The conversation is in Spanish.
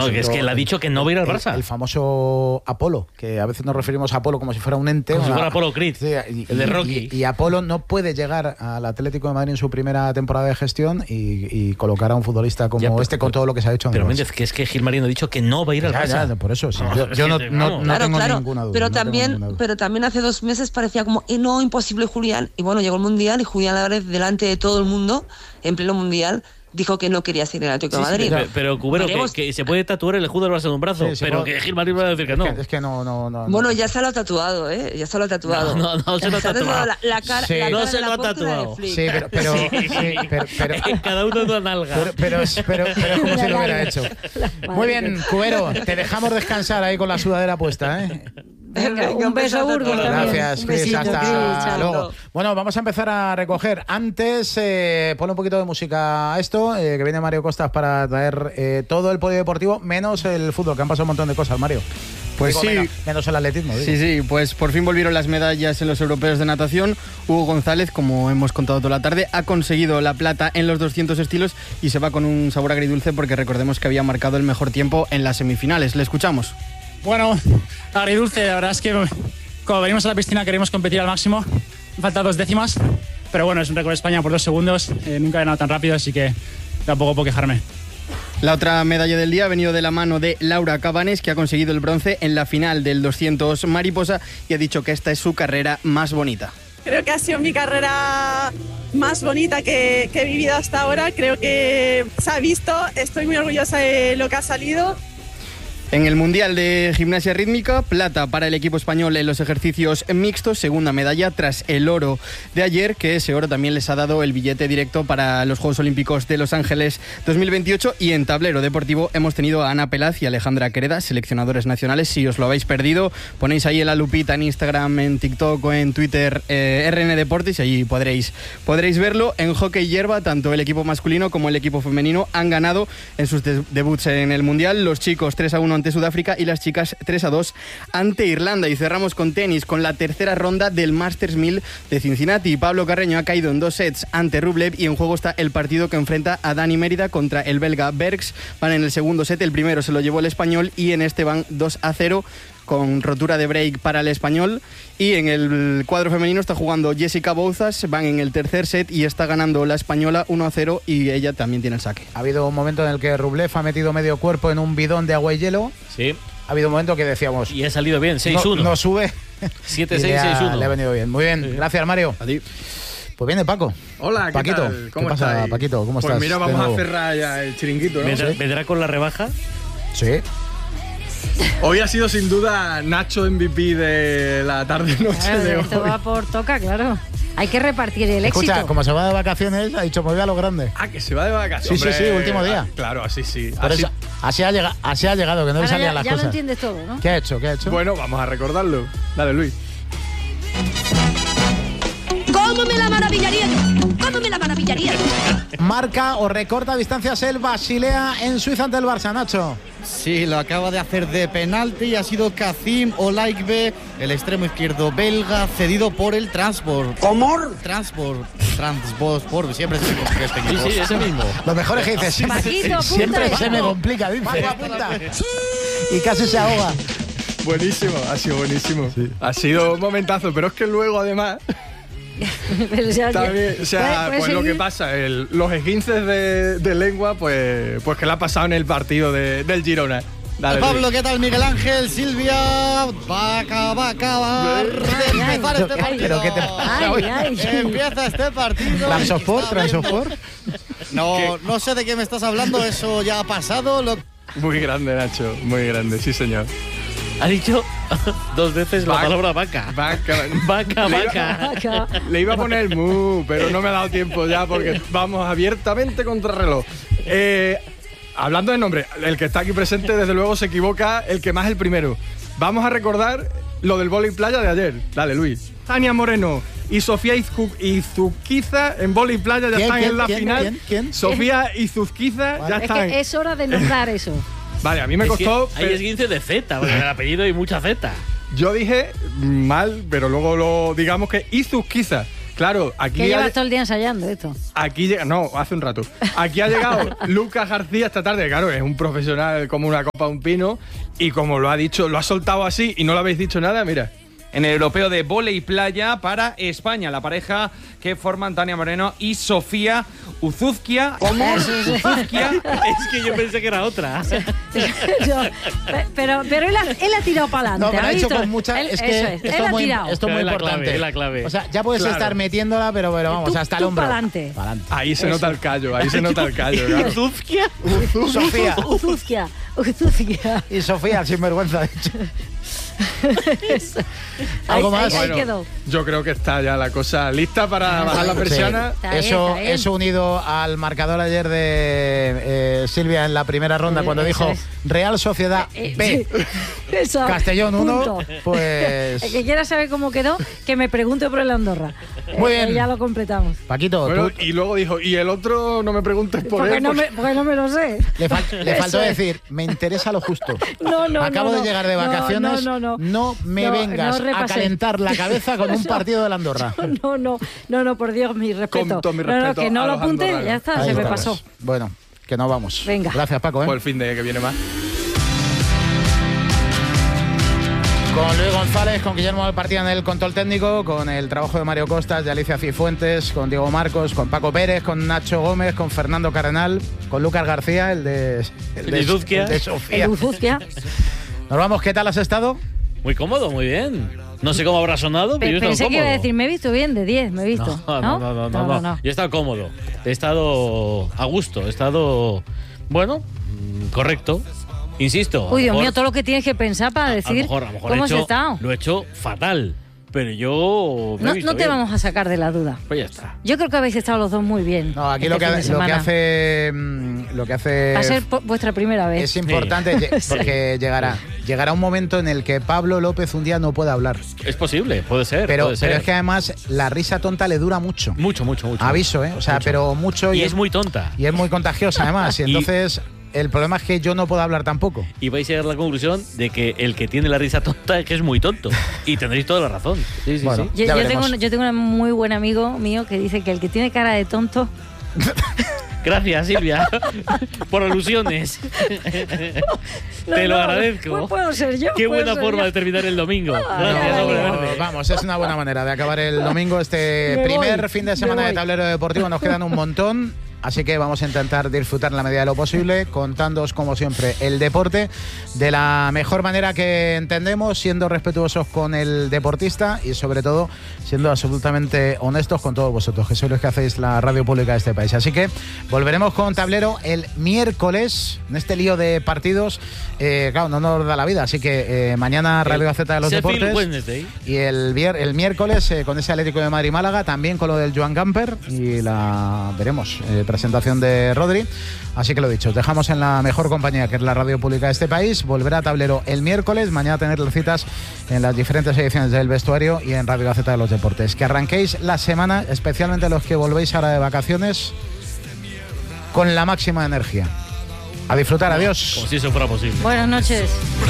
No, que es que él ha dicho que no va a ir al Barça. El famoso Apolo, que a veces nos referimos a Apolo como si fuera un ente. Como si fuera Apolo Creed, el de Rocky. Y Apolo no puede llegar al Atlético de Madrid en su primera temporada de gestión y colocar a un futbolista como con todo lo que se ha hecho. Pero Méndez, que es que Gil Marino ha dicho que no va a ir al Barça. Ya, por eso, sí. Yo no tengo ninguna duda. Pero también hace 2 meses parecía como, no, imposible Julián. Y bueno, llegó el Mundial y Julián Álvarez, delante de todo el mundo, en pleno Mundial, dijo que no quería seguir en el Atlético de Madrid. Pero Cubero, que se puede tatuar el escudo del Barça en un brazo, pero que Gil Marino va a decir que no. Es que no. Bueno, ya se lo ha tatuado, Ya se lo ha tatuado. No se lo ha tatuado. La cara no se de lo ha Laporte, tatuado. Sí, pero en cada uno de una nalga. Pero es como si lo hubiera hecho. Muy bien, Cubero, te dejamos descansar ahí con la sudadera puesta, Venga, un beso, Burgos. Gracias, Cris. Hasta Chris, luego. Bueno, vamos a empezar a recoger. Antes, ponle un poquito de música a esto, que viene Mario Costas para traer todo el polideportivo, menos el fútbol, que han pasado un montón de cosas, Mario. Pues sí, menos el atletismo. Sí, pues por fin volvieron las medallas en los europeos de natación. Hugo González, como hemos contado toda la tarde, ha conseguido la plata en los 200 estilos y se va con un sabor agridulce porque recordemos que había marcado el mejor tiempo en las semifinales. Le escuchamos. Bueno, agridulce, la verdad es que cuando venimos a la piscina queremos competir al máximo. Me faltan 2 décimas, pero bueno, es un récord de España por 2 segundos. Nunca he ganado tan rápido, así que tampoco puedo quejarme. La otra medalla del día ha venido de la mano de Laura Cabanes, que ha conseguido el bronce en la final del 200 mariposa y ha dicho que esta es su carrera más bonita. Creo que ha sido mi carrera más bonita que he vivido hasta ahora. Creo que se ha visto, estoy muy orgullosa de lo que ha salido. En el Mundial de Gimnasia Rítmica, plata para el equipo español en los ejercicios mixtos, segunda medalla tras el oro de ayer, que ese oro también les ha dado el billete directo para los Juegos Olímpicos de Los Ángeles 2028. Y en tablero deportivo hemos tenido a Ana Pelaz y Alejandra Quereda, seleccionadores nacionales. Si os lo habéis perdido, ponéis ahí en la lupita en Instagram, en TikTok o en Twitter RN Deportes y allí podréis verlo. En hockey hierba, tanto el equipo masculino como el equipo femenino han ganado en sus debuts en el Mundial. Los chicos 3-1 ante Sudáfrica y las chicas 3-2 ante Irlanda. Y cerramos con tenis, con la tercera ronda del Masters 1000 de Cincinnati. Pablo Carreño ha caído en 2 sets ante Rublev y en juego está el partido que enfrenta a Dani Mérida contra el belga Bergs. Van en el segundo set, el primero se lo llevó el español y en este van 2-0 con rotura de break para el español. Y en el cuadro femenino está jugando Jessica Bouzas, van en el tercer set y está ganando la española 1-0 y ella también tiene el saque. Ha habido un momento en el que Rublev ha metido medio cuerpo en un bidón de agua y hielo. Sí. Ha habido un momento que decíamos... Y ha salido bien, 6-1. No sube. 7-6, 6-1. Le ha venido bien. Muy bien, gracias Mario. A ti. Pues viene Paco. Hola, ¿qué Paquito, tal? ¿Cómo ¿qué pasa, estáis? Paquito? ¿Cómo estás? Pues mira, vamos a cerrar ya el chiringuito, ¿no? ¿Vendrá con la rebaja? Sí. Hoy ha sido sin duda Nacho MVP de la tarde-noche de hoy. Esto va por toca, claro. Hay que repartir el éxito. Escucha, como se va de vacaciones, ha dicho, me voy a lo grande. Ah, que se va de vacaciones. Sí, último día. Claro, así sí. Así ha llegado, que no le salían las ya cosas. Ya lo entiendes todo, ¿no? ¿Qué ha hecho? Bueno, vamos a recordarlo. Dale, Luis. ¿Cómo me la maravillaría yo? ¿Cómo me la maravillaría yo? Marca o recorta distancias el Basilea en Suiza ante el Barça, Nacho. Sí, lo acaba de hacer de penalti y ha sido Kazim Olaikbe, el extremo izquierdo belga, cedido por el Transport. ¿Cómo? Transport, siempre se me complica este equipo. Sí, ese mismo. Lo mejor es que dices, siempre se me complica, dice. Y casi se ahoga. Buenísimo, ha sido buenísimo. Sí. Ha sido un momentazo, pero es que luego además... También, o sea, pues lo que pasa, los esguinces de lengua, pues que le ha pasado en el partido del Girona. Dale, Pablo, ¿qué tal? Miguel Ángel, Silvia, va a acabar de empezar este partido. ¿Pero qué te pasa? Empieza este partido. ¿Transport? No sé de qué me estás hablando, eso ya ha pasado. Muy grande, Nacho, muy grande, sí señor. Ha dicho 2 veces la palabra vaca. Vaca. Le iba a poner mu, pero no me ha dado tiempo ya porque vamos abiertamente contra reloj. Hablando de nombre, el que está aquí presente desde luego se equivoca, el que más el primero. Vamos a recordar lo del vóley playa de ayer. Dale, Luis. Tania Moreno y Sofía Izuzquiza en vóley playa ya están en la final. ¿Quién? Sofía Izuzquiza ya están. Es que es hora de nombrar eso. Vale, a mí me costó... Hay esguince de Z, porque el apellido hay mucha Z. Yo dije mal, pero luego digamos que Izuzquiza. Claro, aquí Que llevas todo el día ensayando esto. Aquí llega, no, hace un rato. Aquí ha llegado Lucas García esta tarde, claro, es un profesional como una copa de un pino y como lo ha dicho, lo ha soltado así y no le habéis dicho nada, mira. En el europeo de vóley playa para España, la pareja que forman Tania Moreno y Sofía Uzuzkia. ¿Cómo? Uzuzkia. Es que yo pensé que era otra. Pero él ha tirado para adelante. No, pero ¿ha ha hecho visto? con mucha... Es que Él esto es muy tirado. importante. Es la clave. O sea, ya puedes Claro. estar metiéndola, pero vamos, hasta el hombro. Para adelante. Ahí se nota el callo, ahí se nota el callo. Claro. ¿Uzuzkia? Sofía. Uzuzkia. Y Sofía, sinvergüenza, ha dicho. ¿Algo más? Ahí Bueno, quedó. yo creo que está ya la cosa lista para bajar la persiana. Sí. Está bien, Eso, está bien. eso unido al marcador ayer de Silvia en la primera ronda cuando Eso dijo es. Real Sociedad B, Sí. Eso. Castellón 1, Punto. pues... El que quiera saber cómo quedó, que me pregunte por el Andorra. Muy bien. Ya lo completamos. Paquito, Bueno, tú y luego dijo, y el otro no me preguntes por Porque él. no me lo sé. le faltó Eso es. decir, me interesa lo justo. No, Acabo no, de llegar de no, vacaciones, no. no me No, vengas no a repasé. calentar la cabeza con un partido de la Andorra. No, por Dios, mi respeto. Con todo mi No, respeto que no a lo los apunte, andorranos. ya está, Ahí se me estamos. pasó. Bueno, que no vamos. Venga. Gracias, Paco. Pues el fin de que viene más. Con Luis González, con Guillermo Alpartía en el control técnico, con el trabajo de Mario Costas, de Alicia Cifuentes, con Diego Marcos, con Paco Pérez, con Nacho Gómez, con Fernando Cardenal, con Lucas García, el de Uzuzkia. el de Sofía. El Uzuzkia. Nos vamos, ¿qué tal has estado? Muy cómodo, muy bien. No sé cómo habrá sonado, pero yo he estado Pensé que cómodo. iba a decir, me he visto bien de 10, me he visto. No. Yo he estado cómodo. He estado a gusto. He estado, bueno, correcto. Insisto. Uy, a Dios lo mío, mejor- todo lo que tienes que pensar para a lo decir mejor cómo has estado. lo he hecho fatal. Pero yo me he No, visto no te bien. vamos a sacar de la duda. Pues ya está. Yo creo que habéis estado los dos muy bien. No, aquí este lo que fin de semana. hace Va a ser vuestra primera vez. es importante porque llegará un momento en el que Pablo López un día no pueda hablar. Es posible, puede ser. Pero puede ser. es que además la risa tonta le dura mucho. Mucho. Aviso, ¿eh? O sea, Mucho. pero mucho. Y es muy tonta. Y es muy contagiosa además. Y entonces el problema es que yo no puedo hablar tampoco. Y vais a llegar a la conclusión de que el que tiene la risa tonta es que es muy tonto. Y tendréis toda la razón. Sí, Bueno. sí. Ya Yo veremos. tengo un muy buen amigo mío que dice que el que tiene cara de tonto. Gracias, Silvia, por alusiones. Te lo agradezco. Pues puedo ser yo. Qué puedo buena ser forma yo. de terminar el domingo. Gracias, ay, hombre ay. verde. Vamos, es una buena manera de acabar el domingo. Este Me primer voy, fin de me semana de voy. Tablero Deportivo nos quedan un montón. Así que vamos a intentar disfrutar en la medida de lo posible, contándoos, como siempre, el deporte de la mejor manera que entendemos, siendo respetuosos con el deportista y, sobre todo, siendo absolutamente honestos con todos vosotros, que sois los que hacéis la radio pública de este país. Así que volveremos con Tablero el miércoles, en este lío de partidos. Claro, no nos da la vida, así que mañana Radio Gaceta de los Sheffield Deportes. Wednesday. Y el miércoles con ese Atlético de Madrid-Málaga, también con lo del Joan Gamper y la veremos, presentación de Rodri. Así que lo dicho, os dejamos en la mejor compañía que es la radio pública de este país. Volverá a Tablero el miércoles, mañana tener las citas en las diferentes ediciones del Vestuario y en Radio Gaceta de los Deportes. Que arranquéis la semana, especialmente los que volvéis ahora de vacaciones, con la máxima energía. A disfrutar, adiós. Como si eso fuera posible. Buenas noches.